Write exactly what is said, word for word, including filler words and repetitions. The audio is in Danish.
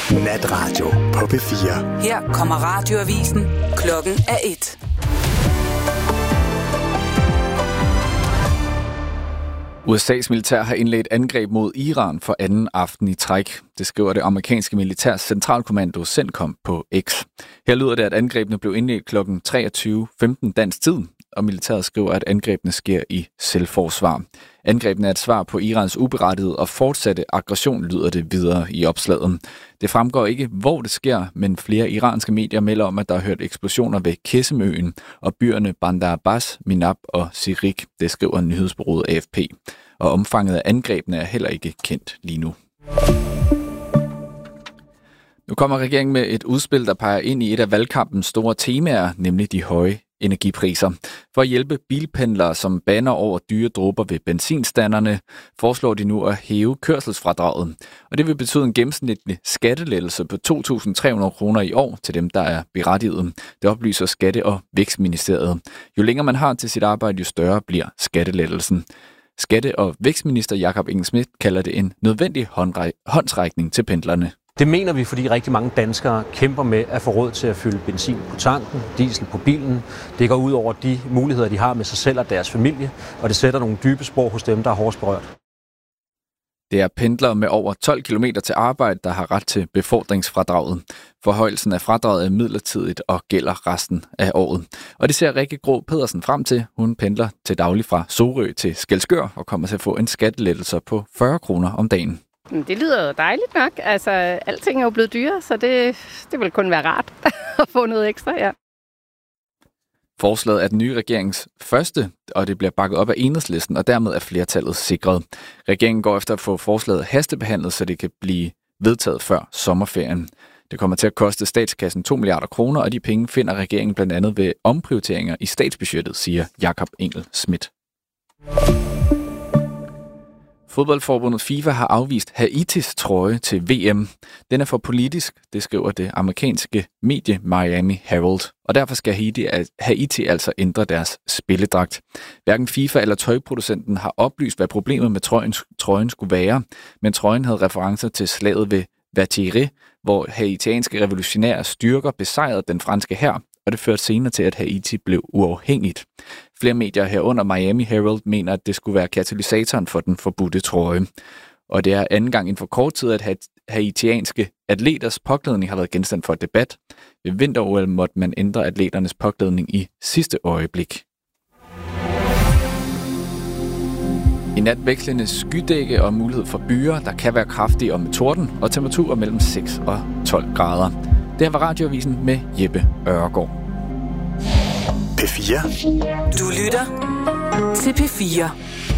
Natradio på P fire. Her kommer radioavisen. Klokken er et. U S A's militær har indledt angreb mod Iran for anden aften i træk. Det skriver det amerikanske militærs centralkommando CENTCOM på X. Her lyder det, at angrebene blev indledt klokken treogtyve femten dansk tid, og militæret skriver, at angrebene sker i selvforsvar. Angrebene er et svar på Irans uberettigede og fortsatte aggression, lyder det videre i opslaget. Det fremgår ikke, hvor det sker, men flere iranske medier melder om, at der er hørt eksplosioner ved Kessemøen og byerne Bandar Abbas, Minab og Sirik. Det skriver nyhedsbureauet A F P. Og omfanget af angrebene er heller ikke kendt lige nu. Nu kommer regeringen med et udspil, der peger ind i et af valgkampens store temaer, nemlig de høje energipriser. For at hjælpe bilpendlere, som baner over dyre dråber ved benzinstanderne, foreslår de nu at hæve kørselsfradraget. Og det vil betyde en gennemsnitlig skattelettelse på to tusind tre hundrede kroner i år til dem, der er berettiget. Det oplyser Skatte- og Vækstministeriet. Jo længere man har til sit arbejde, jo større bliver skattelettelsen. Skatte- og Vækstminister Jakob Engel-Schmidt kalder det en nødvendig håndsrækning til pendlerne. Det mener vi, fordi rigtig mange danskere kæmper med at få råd til at fylde benzin på tanken, diesel på bilen. Det går ud over de muligheder, de har med sig selv og deres familie, og det sætter nogle dybe spor hos dem, der er hårdest berørt. Det er pendlere med over tolv kilometer til arbejde, der har ret til befordringsfradraget. Forhøjelsen af fradraget er midlertidigt og gælder resten af året. Og det ser Rikke Grå Pedersen frem til. Hun pendler til daglig fra Sorø til Skælskør og kommer til at få en skattelettelse på fyrre kroner om dagen. Det lyder jo dejligt nok. Altså, alting er jo blevet dyrere, så det, det vil kun være rart at få noget ekstra, ja. Forslaget er den nye regerings første, og det bliver bakket op af Enhedslisten, og dermed er flertallet sikret. Regeringen går efter at få forslaget hastebehandlet, så det kan blive vedtaget før sommerferien. Det kommer til at koste statskassen to milliarder kroner, og de penge finder regeringen blandt andet ved omprioriteringer i statsbudgettet, siger Jakob Engel-Schmidt. Fodboldforbundet FIFA har afvist Haitis trøje til V M. Den er for politisk, det skriver det amerikanske medie Miami Herald. Og derfor skal Haiti, Haiti altså ændre deres spilledragt. Hverken FIFA eller tøjproducenten har oplyst, hvad problemet med trøjen, trøjen skulle være, men trøjen havde referencer til slaget ved Vatire, hvor haitianske revolutionære styrker besejrede den franske hær, og det førte senere til, at Haiti blev uafhængigt. Flere medier herunder Miami Herald mener, at det skulle være katalysatoren for den forbudte trøje. Og det er anden gang inden for kort tid, at haitianske atleters påklædning har været genstand for debat. Ved vinter-O L måtte man ændre atleternes påklædning i sidste øjeblik. I nat vekslende skydække og mulighed for byer, der kan være kraftige og med torden, og temperaturer mellem seks og tolv grader. Det her var Radioavisen med Jeppe Øregård. P fire. Du lytter til P fire.